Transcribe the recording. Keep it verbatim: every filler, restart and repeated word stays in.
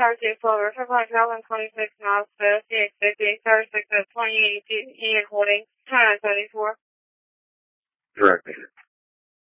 Tower two Silver, triple traveling twenty-six miles to C X fifty, Tower six at twenty-eight E and holding, twenty-nine seventy-four. Direct me.